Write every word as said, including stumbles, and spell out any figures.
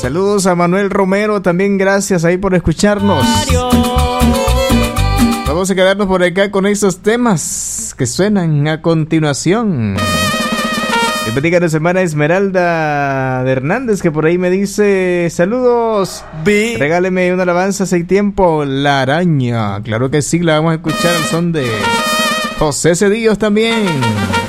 Saludos a Manuel Romero, también gracias ahí por escucharnos. Vamos a quedarnos por acá con estos temas que suenan a continuación. Bendiga de semana Esmeralda de Hernández, que por ahí me dice: saludos, B. regáleme una alabanza hace tiempo, La Araña. Claro que sí, la vamos a escuchar al son de José Cedillos también.